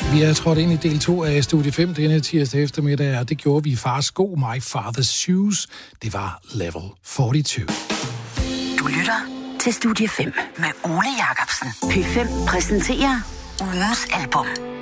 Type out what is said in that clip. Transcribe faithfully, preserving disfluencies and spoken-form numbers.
Vi er trådt ind i del to af Studie fem denne tirsdag eftermiddag, og det gjorde vi i Fars sko, My Father's Shoes. Det var Level fireogfyrre. Du lytter til Studie fem med Ole Jacobsen. P fem præsenterer ugens album.